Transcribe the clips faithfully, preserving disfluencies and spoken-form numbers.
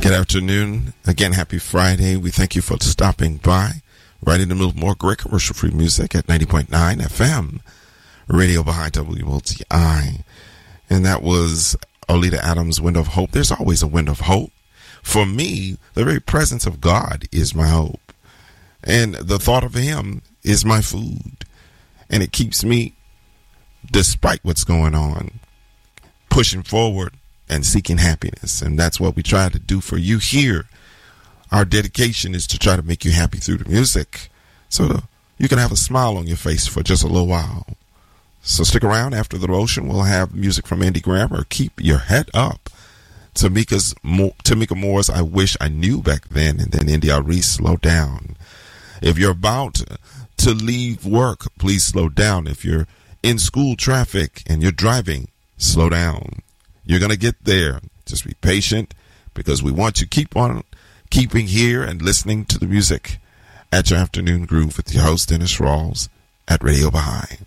Good afternoon. Again, happy Friday. We thank you for stopping by. Right in the middle of more great commercial-free music at ninety point nine F M, Radio Baha'i W O T I. And that was Olita Adams' Wind of Hope. There's always a wind of hope. For me, the very presence of God is my hope. And the thought of Him is my food. And it keeps me, despite what's going on, pushing forward and seeking happiness. And that's what we try to do for you here. Our dedication is to try to make you happy through the music so that you can have a smile on your face for just a little while. So stick around. After the devotion, we'll have music from Andy Grammer. Keep your head up. Tamika's, Tamika Moore's I Wish I Knew Back Then, and then India Reese, Slow Down. If you're about to leave work, please slow down. If you're in school traffic and you're driving, slow down. You're going to get there. Just be patient because we want you to keep on keeping here and listening to the music at your afternoon groove with your host, Dennis Rawls, at Radio Baha'i.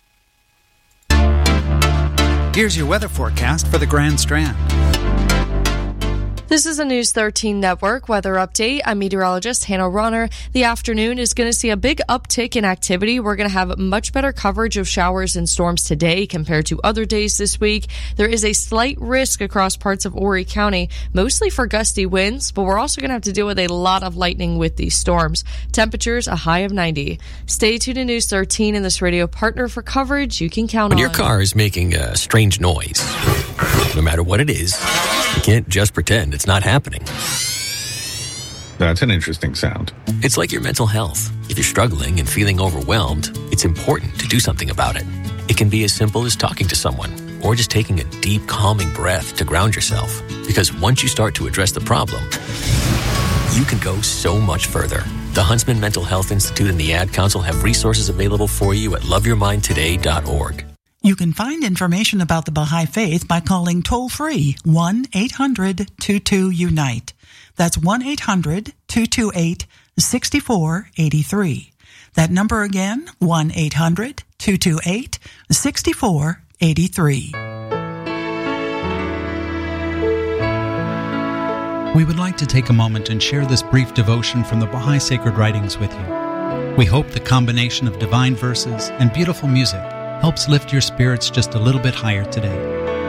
Here's your weather forecast for the Grand Strand. This is a News thirteen Network weather update. I'm meteorologist Hannah Ronner. The afternoon is going to see a big uptick in activity. We're going to have much better coverage of showers and storms today compared to other days this week. There is a slight risk across parts of Horry County, mostly for gusty winds, but we're also going to have to deal with a lot of lightning with these storms. Temperatures a high of ninety. Stay tuned to News thirteen and this radio partner for coverage you can count when on. When your car is making a strange noise, no matter what it is, you can't just pretend it's not happening. That's an interesting sound. It's like your mental health. If you're struggling and feeling overwhelmed, it's important to do something about it. It can be as simple as talking to someone or just taking a deep, calming breath to ground yourself. Because once you start to address the problem, you can go so much further. The Huntsman Mental Health Institute and the Ad Council have resources available for you at love your mind today dot org. You can find information about the Baha'i Faith by calling toll-free one eight hundred two two unite. That's one eight hundred two two eight six four eight three. That number again, one eight hundred two two eight six four eight three. We would like to take a moment and share this brief devotion from the Baha'i Sacred Writings with you. We hope the combination of divine verses and beautiful music helps lift your spirits just a little bit higher today.